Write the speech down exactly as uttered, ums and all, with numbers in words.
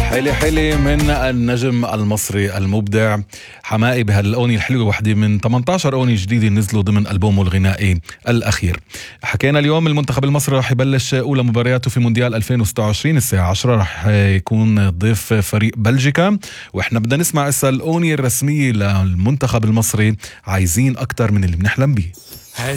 حلي حلي من النجم المصري المبدع حمائي بهالأغنية الحلوة، وحدة من ثمانية عشر أغنية جديدة نزلوا ضمن ألبومه الغنائي الأخير. حكينا اليوم المنتخب المصري راح يبلش أولى مبارياته في مونديال ألفين وستة وعشرين الساعة عشرة، راح يكون ضيف فريق بلجيكا، وإحنا بدنا نسمع إسا الأغنية الرسمية للمنتخب المصري، عايزين أكتر من اللي بنحلم بيه.